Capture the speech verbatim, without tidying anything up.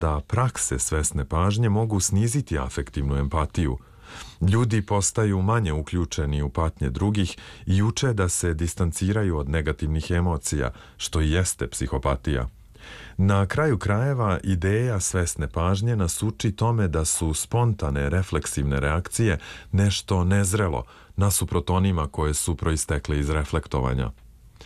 da prakse svesne pažnje mogu sniziti afektivnu empatiju. Ljudi postaju manje uključeni u patnje drugih i uče da se distanciraju od negativnih emocija, što i jeste psihopatija. Na kraju krajeva, ideja svesne pažnje nas uči tome da su spontane refleksivne reakcije nešto nezrelo, nasuprot onima koje su proistekle iz reflektovanja.